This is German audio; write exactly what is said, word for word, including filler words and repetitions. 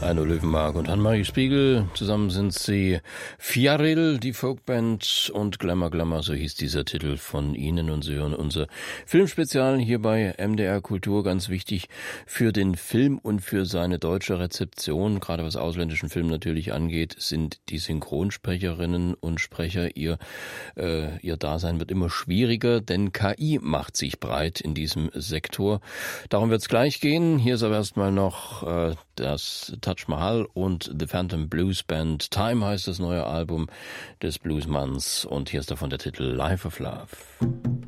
Heino Löwenmark und Annemarie Spiegel. Zusammen sind sie Fjarril, die Folkband, und Glamour Glamour, so hieß dieser Titel von ihnen. Und Sie hören unser Filmspezial hier bei M D R Kultur. Ganz wichtig für den Film und für seine deutsche Rezeption, gerade was ausländischen Film natürlich angeht, sind die Synchronsprecherinnen und Sprecher. Ihr, äh, ihr Dasein wird immer schwieriger, denn K I macht sich breit in diesem Sektor. Darum wird es gleich gehen. Hier ist aber erstmal noch äh, das Taj Mahal und The Phantom Blues Band. Time heißt das neue Album des Bluesmanns und hier ist davon der Titel Life of Love.